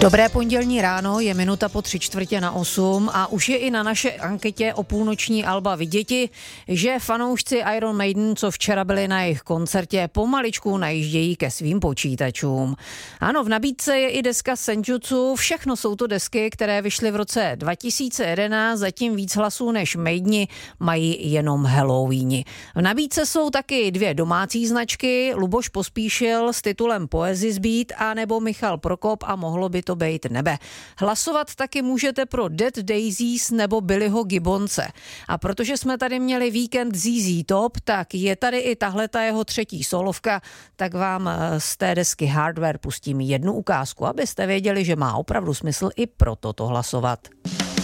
Dobré pondělní ráno, je minuta po 7:45 a už je i na naše anketě o půlnoční alba viděti, že fanoušci Iron Maiden, co včera byli na jejich koncertě, pomaličku najíždějí ke svým počítačům. Ano, v nabídce je i deska Senjutsu, všechno jsou to desky, které vyšly v roce 2011, zatím víc hlasů než Maideni mají jenom Halloweeni. V nabídce jsou taky dvě domácí značky, Luboš Pospíšil s titulem Poezis Beat a nebo Michal Prokop a Mohlo by to bejt nebe. Hlasovat taky můžete pro Dead Daisies nebo Billyho Gibbonse. A protože jsme tady měli víkend ZZ Top, tak je tady i tahleta jeho třetí solovka, tak vám z té desky Hardware pustím jednu ukázku, abyste věděli, že má opravdu smysl i pro toto hlasovat.